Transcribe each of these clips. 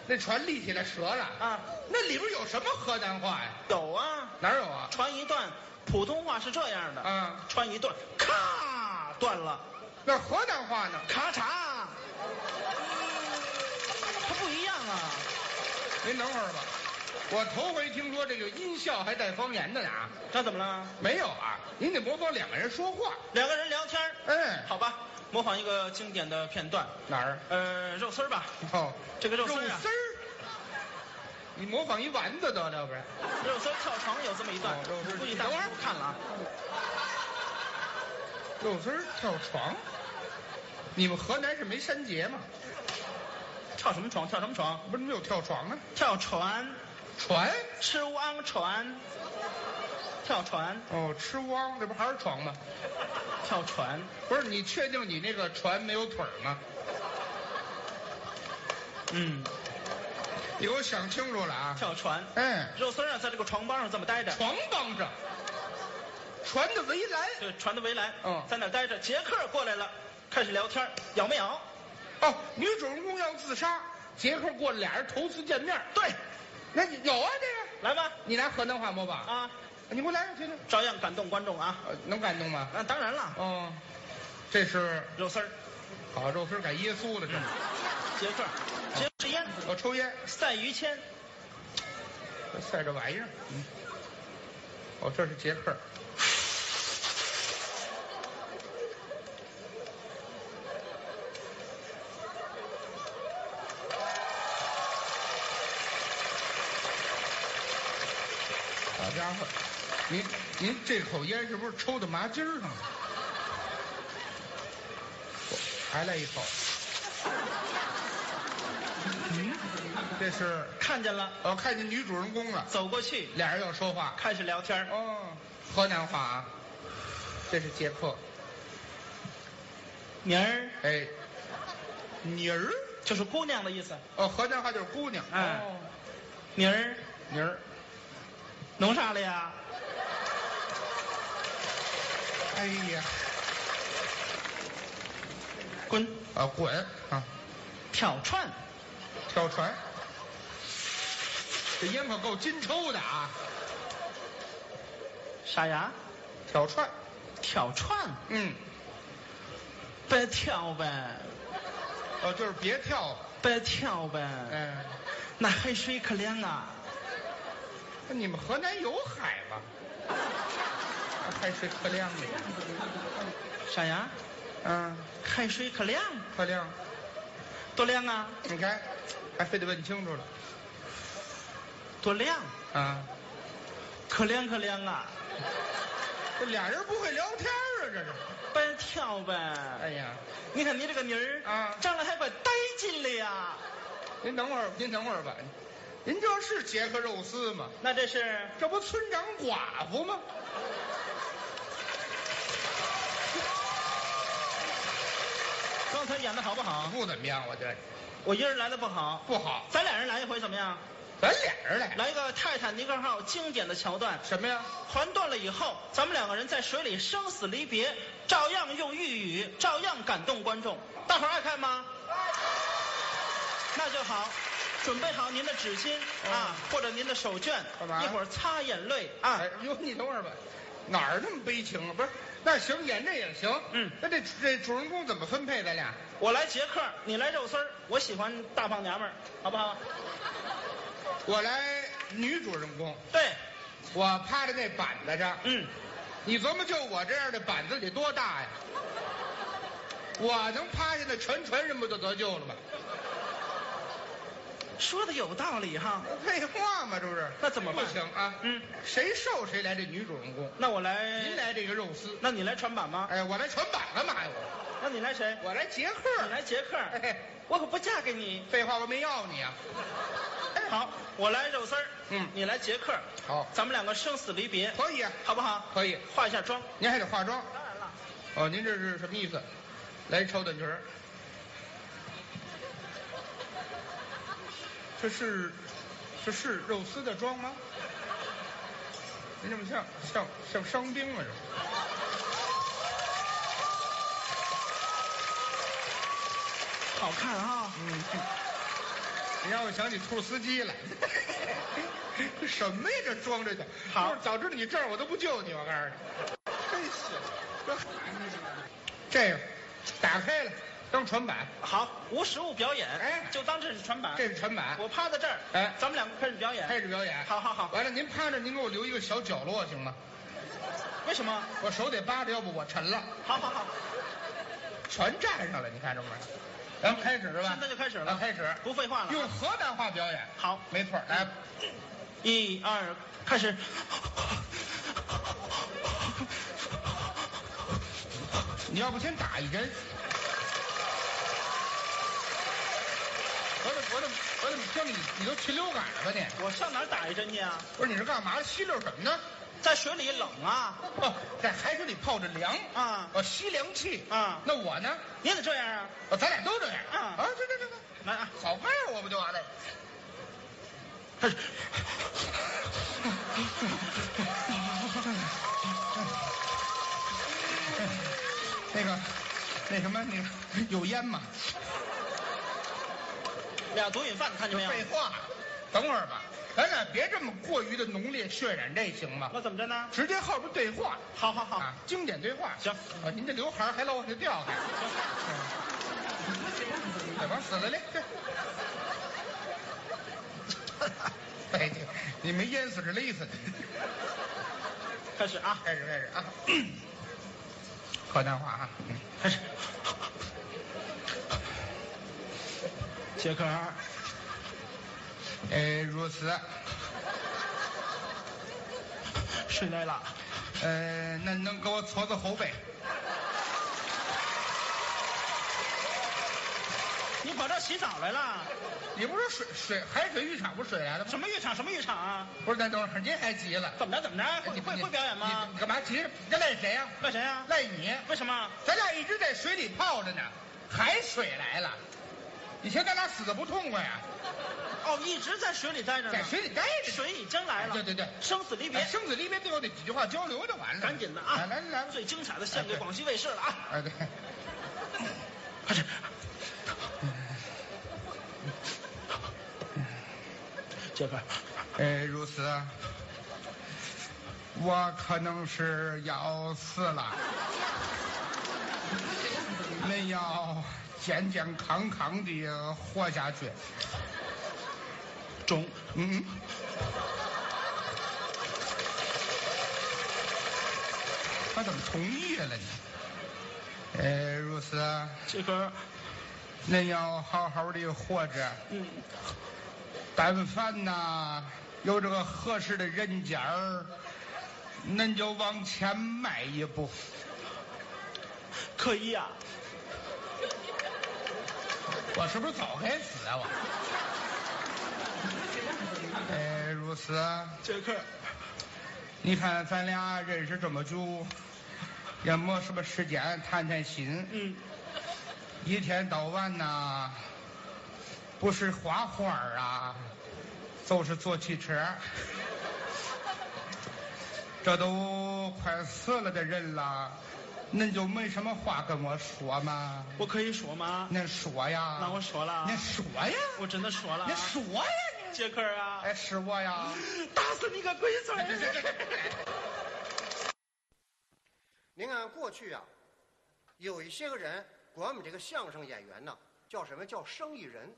那船立起来折了啊， 那里边有什么河南话呀？ 有啊， 哪有啊？ 传一段普通话是这样的啊， 传一段，咔断了， 那河南话呢？ 咔嚓，它不一样啊。 您等会儿吧，我头回听说这个音效还带方言的呢。 那怎么了？ 没有啊，您得模仿两个人说话。 两个人聊天。 好吧，模仿一个经典的片段。 哪儿？ 肉丝儿吧。 哦， 这个肉丝儿啊。 肉丝儿，你模仿一丸子得了，不是？ 肉丝儿跳床有这么一段， 肉丝儿， 估计大伙儿看了啊。 肉丝儿跳床，你们河南是没山节吗？ 跳什么床？跳什么床？ 不是没有跳床啊？ 跳船， 船？ 吃汪船，跳船。 哦，吃汪，这不还是床吗？ 跳船。 不是，你确定你那个船没有腿儿吗？你给我想清楚了啊！ 跳船。肉丝啊，在这个床帮上这么待着。 床帮上，船的围栏。 对，船的围栏。在那待着。杰克过来了，开始聊天，咬没咬？ 哦，女主人公要自杀，杰克过来，俩人头次见面。 对， 那有啊，这个来吧， 你拿河南话模仿啊， 你给我来听听， 照样感动观众啊。 能感动吗？ 当然了。 哦，这是肉丝儿， 好，肉丝儿改耶稣了，这杰克，吃烟， 我抽烟， 赛于谦， 赛这玩意儿，哦，这是杰克。好家伙，您这口烟是不是抽到麻筋上了？还来一口。这是看见了， 我看见女主人公了， 走过去， 俩人要说话， 开始聊天。 哦，河南话啊，这是杰克。 妮儿， 妮儿就是姑娘的意思。 哦，河南话就是姑娘。哦， 妮儿， 妮儿， 弄啥了呀？ 哎呀， 滚！ 滚啊！ 跳船， 跳船。这烟可够金抽的啊！ 啥呀？ 跳船， 跳船。别跳呗。 哦，就是别跳， 别跳呗。那海水可凉啊。 那你们河南有海吗？海水可凉的。 啥呀？海水可凉。 可凉。 多凉啊！ 你看，还非得问清楚了。 多凉啊！ 可凉可凉啊！ 这俩人不会聊天啊，这是。 别跳呗！ 哎呀， 你看你这个妮儿啊，长得还怪带劲的呀！ 您等会儿吧，您这是杰克肉丝吗？ 那这不村长寡妇吗？ 刚才演的好不好？ 不怎么样，我觉得。 我一人来的不好。 不好。 咱俩人来一回怎么样？ 咱俩人来一个泰坦尼克号经典的桥段。 什么呀？ 船断了以后，咱们两个人在水里生死离别，照样用粤语，照样感动观众。大伙儿爱看吗？那就好。准备好您的纸巾啊，或者您的手绢，一会儿擦眼泪啊。 哟，你等会儿吧，哪儿那么悲情啊？不是，那行，演这也行。那这主人公怎么分配？咱俩， 我来杰克，你来肉丝儿，我喜欢大胖娘们儿，好不好？ 我来女主人公。 对， 我趴在那板子上。你琢磨，就我这样的板子得多大呀？我能趴下那全人不就得救了吗？ 说的有道理哈。 废话嘛，这不是？ 那怎么办？ 不行啊。谁瘦谁来这女主人公。 那我来。 您来这个肉丝。 那你来船板吗？ 我来船板干嘛呀？ 那你来谁？ 我来杰克。 你来杰克。我可不嫁给你。 废话，我没要你啊。 好，我来肉丝儿。你来杰克。 好， 咱们两个生死离别。 可以啊， 好不好？ 可以。 化一下妆。 您还得化妆。 当然了。 哦，您这是什么意思？来超短裙儿。这是肉丝的妆吗？您这么像伤兵啊？ 这好看啊！ 你让我想起兔司机来。什么呀？这装着去。 好， 早知道你这样，我都不救你。我告诉你，真是这个打开了当传板。 好，无实物表演， 哎， 就当这是传板。 这是传板。 我趴在这儿， 哎， 咱们两个开始表演。 开始表演。 好好好。 完了，您趴着，您给我留一个小角落行吗？ 为什么？ 我手得扒着，要不我沉了。 好好好。 全站上了，你看着没？咱们开始是吧？ 现在就开始了。 开始， 不废话了。 用河南话表演。 好， 没错。来 ，1、2，开始。 你要不先打一针？我怎么听你都禽流感了吧你？ 我上哪儿打一针去啊？ 不是，你是干嘛？吸溜什么呢？ 在水里冷啊。 哦，在海水里泡着凉啊。 我吸凉气啊。 那我呢？ 你也得这样啊。 咱俩都这样啊。 这， 来啊， 好拍啊，我不就完了？ 开始。 那什么，有烟吗？ 俩毒瘾犯，看见没有？ 废话，等会儿吧，咱俩别这么过于的浓烈渲染，这行吗？ 那怎么着呢？ 直接后边对话。 好好好， 经典对话。 行。 您这刘海还老往下掉还。行。往死了嘞！哎，你没淹死是勒死的。 开始啊！ 开始啊！河南话啊！ 开始。杰克， 如此。 谁来了？ 那能给我搓搓后背？ 你跑这儿洗澡来了？ 你不是海水浴场不是水来的吗？ 什么浴场？什么浴场啊？ 不是，那等会儿您还急了？ 怎么着？会表演吗？ 你干嘛急着？这赖谁呀？ 赖谁呀？ 赖你。 为什么？ 咱俩一直在水里泡着呢，海水来了，你瞧咱俩死的不痛快呀？ 哦，一直在水里待着呢。 在水里待着。 水已经来了。对，生死离别。 生死离别，最后得几句话交流就完了。 赶紧的啊！ 来， 最精彩的献给广西卫视了啊！ 对。 开始。杰克， 如此，我可能是要死了，恁要健健康康的活下去。 中， 他怎么同意了你？如此， 杰克， 恁要好好的活着。但凡呐有这个合适的人家儿，恁就往前迈一步。 可以呀。 我是不是早该死啊我？如此。 杰克， 你看咱俩认识这么久，也没什么时间谈谈心。一天到晚呐，不是画画啊，就是坐汽车。这都快死了的人了，恁就没什么话跟我说吗？ 我可以说吗？ 恁说呀。 那我说了。 您说呀。 我真的说了。 您说呀。 杰克啊。 是我呀。 打死你个龟孙！ 您看过去啊，有一些个人管我们这个相声演员呢，叫什么叫生意人，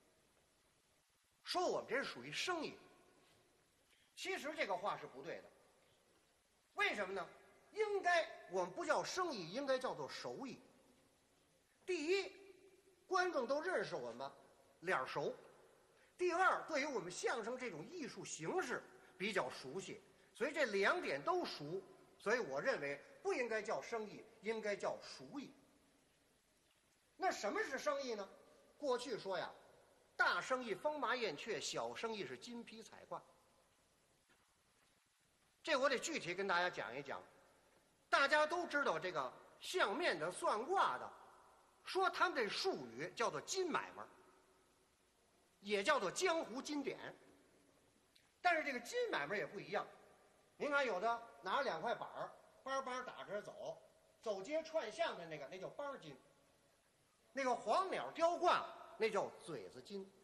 说我们这是属于生意。其实这个话是不对的。为什么呢？应该我们不叫生意，应该叫做手艺。第一，观众都认识我们，脸熟；第二，对于我们相声这种艺术形式比较熟悉，所以这两点都熟。所以我认为不应该叫生意，应该叫熟艺。那什么是生意呢？过去说呀，大生意风马燕雀，小生意是金皮彩挂。这我得具体跟大家讲一讲。大家都知道这个相面的、算卦的，说他们这术语叫做金买卖，也叫做江湖金典。但是这个金买卖也不一样。您看，有的拿着2块板儿，梆梆打着走，走街串巷的那叫梆金；那个黄鸟雕挂，那叫嘴子金。